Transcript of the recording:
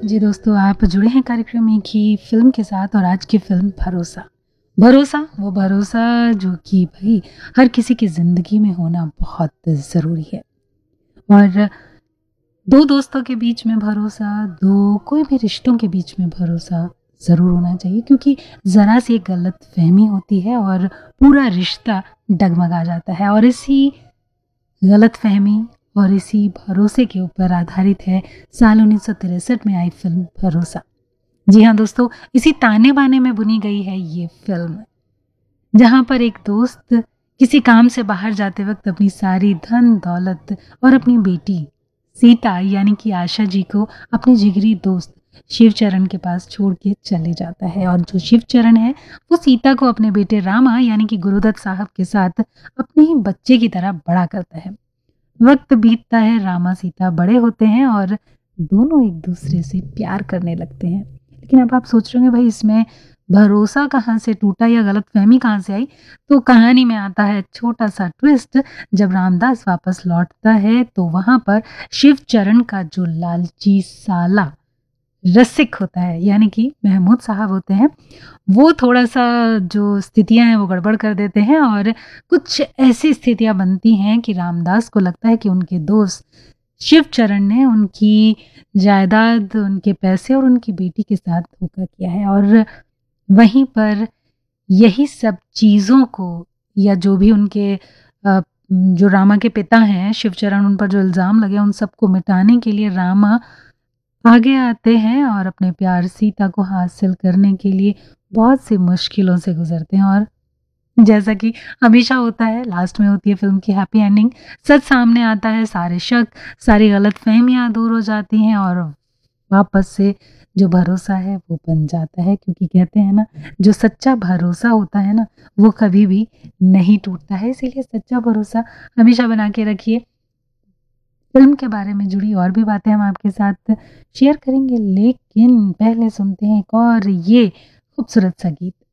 जी दोस्तों, आप जुड़े हैं कार्यक्रम एक ही फ़िल्म के साथ और आज की फ़िल्म भरोसा। भरोसा, वो भरोसा जो कि भई हर किसी की ज़िंदगी में होना बहुत ज़रूरी है। और 2 दोस्तों के बीच में भरोसा, 2 कोई भी रिश्तों के बीच में भरोसा ज़रूर होना चाहिए, क्योंकि ज़रा-सी एक गलतफ़हमी होती है और पूरा रिश्ता डगमगा जाता है। और इसी गलतफ़हमी और इसी भरोसे के ऊपर आधारित है साल 1963 में आई फ़िल्म भरोसा। जी हाँ दोस्तों, इसी ताने-बाने में बुनी गई है ये फ़िल्म, जहाँ पर एक दोस्त किसी काम से बाहर जाते वक़्त अपनी सारी धन-दौलत और अपनी बेटी सीता यानी कि आशा जी को अपने जिगरी दोस्त शिवचरण के पास छोड़ के चले जाता है। और जो शिवचरण है, वो सीता को अपने बेटे रामा यानी कि गुरुदत्त साहब के साथ अपने ही बच्चे की तरह बड़ा करता है। वक़्त बीतता है, रामा सीता बड़े होते हैं और दोनों एक-दूसरे से प्यार करने लगते हैं। लेकिन अब आप सोच रहे होंगे भाई इसमें भरोसा कहाँ से टूटा या गलतफ़हमी कहाँ से आई? तो कहानी में आता है छोटा-सा ट्विस्ट। जब रामदास वापस लौटता है तो वहाँ पर शिवचरण का जो लालची साला रसिक होता है यानी कि महमूद साहब होते हैं, वो थोड़ा-सा जो स्थितियाँ हैं वो गड़बड़ कर देते हैं और कुछ ऐसी स्थितियाँ बनती हैं कि रामदास को लगता है कि उनके दोस्त शिवचरण ने उनकी जायदाद, उनके पैसे और उनकी बेटी के साथ धोखा किया है। और वहीं पर यही सब चीज़ों को या जो भी उनके जो रामा के पिता हैं शिवचरण, उन पर जो इल्ज़ाम लगे उन सबको मिटाने के लिए रामा आगे आते हैं और अपने प्यार सीता को हासिल करने के लिए बहुत सी मुश्किलों से गुज़रते हैं। और जैसा कि हमेशा होता है, लास्ट में होती है फ़िल्म की हैप्पी एंडिंग। सच सामने आता है, सारे शक, सारी गलतफ़हमियाँ दूर हो जाती हैं और वापस से जो भरोसा है वो बन जाता है, क्योंकि कहते हैं ना, जो सच्चा भरोसा होता है ना, वो कभी भी नहीं टूटता है। इसीलिए सच्चा भरोसा हमेशा बना के रखिए। फ़िल्म के बारे में जुड़ी और भी बातें हम आपके साथ शेयर करेंगे, लेकिन पहले सुनते हैं एक और ये खूबसूरत सा गीत।